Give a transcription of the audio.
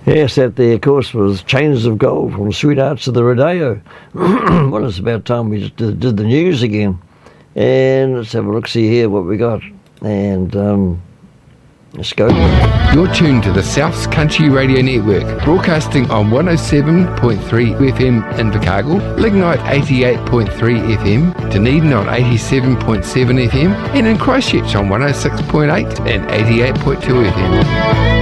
Yes, that there, of course, was Chains of Gold from Sweethearts of the Rodeo. Well, it's about time we just did the news again. And let's have a look-see here what we got. And let's go. You're tuned to the South's Country Radio Network, broadcasting on 107.3 FM in Invercargill, Lignite 88.3 FM, Dunedin on 87.7 FM, and in Christchurch on 106.8 and 88.2 FM.